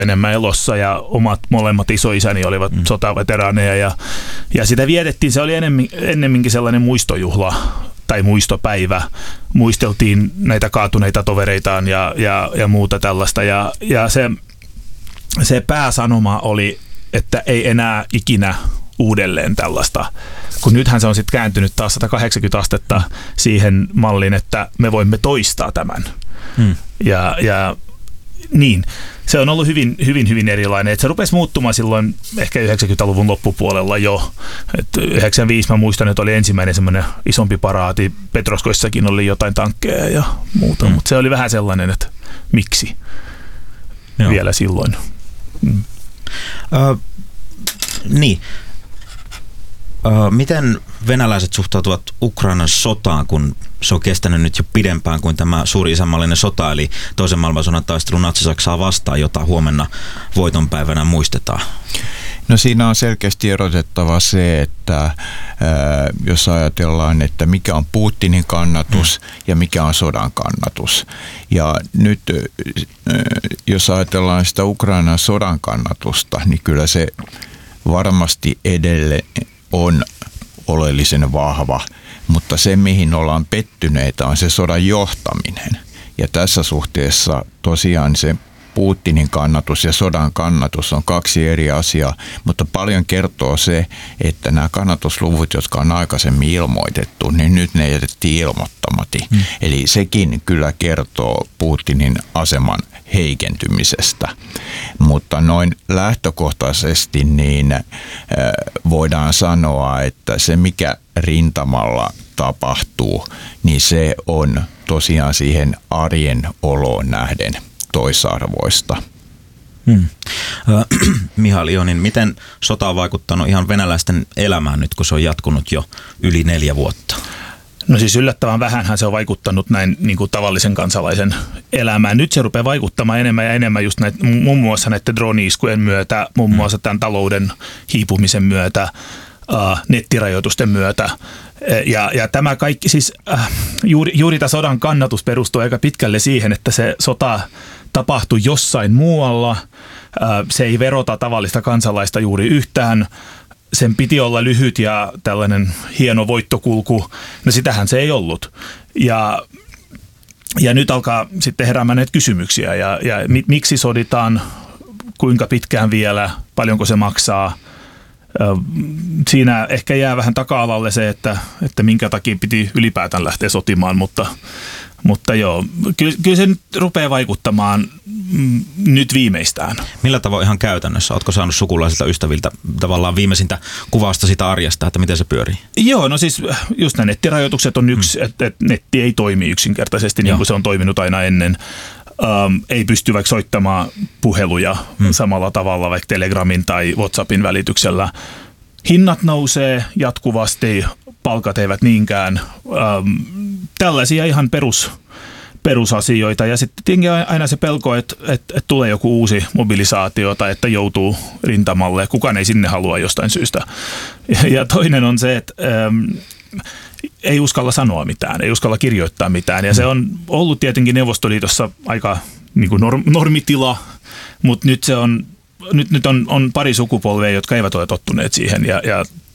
enemmän elossa ja molemmat isoisäni olivat sotaveteraaneja ja sitä vietettiin, se oli ennemminkin sellainen muistojuhla tai muistopäivä. Muisteltiin näitä kaatuneita tovereitaan ja muuta tällaista ja se pääsanoma oli, että ei enää ikinä uudelleen tällaista, kun nythän se on sitten kääntynyt taas 180 astetta siihen malliin, että me voimme toistaa tämän. Ja niin, se on ollut hyvin erilainen. Et se rupesi muuttumaan silloin ehkä 90-luvun loppupuolella jo. 95 mä muistan, että oli ensimmäinen semmoinen isompi paraati. Petroskoissakin oli jotain tankkeja ja muuta, mutta se oli vähän sellainen, että miksi vielä silloin. Niin. Miten venäläiset suhtautuvat Ukrainan sotaan, kun se on kestänyt nyt jo pidempään kuin tämä suuri isänmaallinen sota, eli toisen maailmansodan taistelu Natsi-Saksaa vastaan, jota huomenna voitonpäivänä muistetaan? No siinä on selkeästi erotettava se, että jos ajatellaan, että mikä on Putinin kannatus ja mikä on sodan kannatus. Ja nyt jos ajatellaan sitä Ukrainan sodan kannatusta, niin kyllä se varmasti edelleen on oleellisen vahva, mutta se mihin ollaan pettyneitä on se sodan johtaminen. Ja tässä suhteessa tosiaan se Putinin kannatus ja sodan kannatus on kaksi eri asiaa, mutta paljon kertoo se, että nämä kannatusluvut, jotka on aikaisemmin ilmoitettu, niin nyt ne jätettiin ilmoittamatta. Eli sekin kyllä kertoo Putinin aseman heikentymisestä. Mutta noin lähtökohtaisesti niin voidaan sanoa, että se mikä rintamalla tapahtuu, niin se on tosiaan siihen arjen oloon nähden toisarvoista. Mihail Ionin, miten sota on vaikuttanut ihan venäläisten elämään nyt, kun se on jatkunut jo yli 4 vuotta? No siis yllättävän vähänhän se on vaikuttanut näin niin kuin tavallisen kansalaisen elämään. Nyt se rupeaa vaikuttamaan enemmän ja enemmän just muun muassa näiden drone-iskujen myötä, muun muassa tämän talouden hiipumisen myötä, nettirajoitusten myötä. Ja tämä kaikki, siis juuri tämä sodan kannatus perustuu aika pitkälle siihen, että se sota tapahtui jossain muualla. Se ei verota tavallista kansalaista juuri yhtään. Sen piti olla lyhyt ja tällainen hieno voittokulku. No sitähän se ei ollut. Ja nyt alkaa sitten heräämään näitä kysymyksiä. Ja miksi soditaan, kuinka pitkään vielä, paljonko se maksaa. Siinä ehkä jää vähän taka-alalle se, että minkä takia piti ylipäätään lähteä sotimaan, mutta joo, kyllä se nyt rupeaa vaikuttamaan nyt viimeistään. Millä tavoin ihan käytännössä? Oletko saanut sukulaisilta ystäviltä tavallaan viimeisintä kuvausta siitä arjesta, että miten se pyörii? Joo, no siis just nämä nettirajoitukset on yksi, että netti ei toimi yksinkertaisesti niin kuin se on toiminut aina ennen. Ei pysty vaikka soittamaan puheluja samalla tavalla vaikka Telegramin tai WhatsAppin välityksellä. Hinnat nousee jatkuvasti, palkat eivät niinkään. Tällaisia ihan perusasioita. Ja sitten tietenkin aina se pelko, että tulee joku uusi mobilisaatio tai että joutuu rintamalle. Kukaan ei sinne halua jostain syystä. Ja toinen on se, että ei uskalla sanoa mitään, ei uskalla kirjoittaa mitään. Ja se on ollut tietenkin Neuvostoliitossa aika niin kuin normitila, mutta nyt on pari sukupolvea, jotka eivät ole tottuneet siihen. Ja